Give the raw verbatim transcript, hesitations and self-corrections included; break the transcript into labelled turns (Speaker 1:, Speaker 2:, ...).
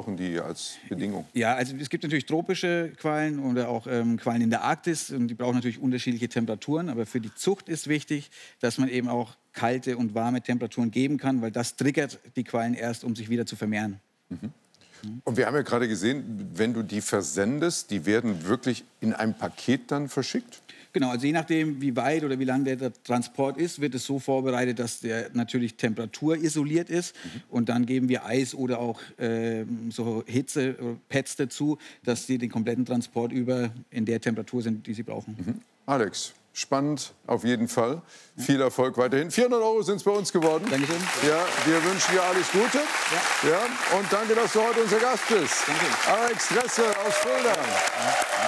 Speaker 1: brauchen die als Bedingung?
Speaker 2: Ja, also es gibt natürlich tropische Quallen oder auch ähm, Quallen in der Arktis und die brauchen natürlich unterschiedliche Temperaturen. Aber für die Zucht ist wichtig, dass man eben auch kalte und warme Temperaturen geben kann, weil das triggert die Quallen erst, um sich wieder zu vermehren.
Speaker 1: Mhm. Und wir haben ja gerade gesehen, wenn du die versendest, die werden wirklich in einem Paket dann verschickt?
Speaker 2: Genau, also je nachdem, wie weit oder wie lang der Transport ist, wird es so vorbereitet, dass der natürlich temperaturisoliert ist. Mhm. Und dann geben wir Eis oder auch äh, so Hitzepads dazu, dass sie den kompletten Transport über in der Temperatur sind, die sie brauchen.
Speaker 1: Mhm. Alex, spannend auf jeden Fall. Ja. Viel Erfolg weiterhin. vierhundert Euro sind es bei uns geworden.
Speaker 2: Dankeschön.
Speaker 1: Ja, wir wünschen dir alles Gute. Ja. Ja, und danke, dass du heute unser Gast bist.
Speaker 2: Danke.
Speaker 1: Alex Dressel aus Fulda. Ja.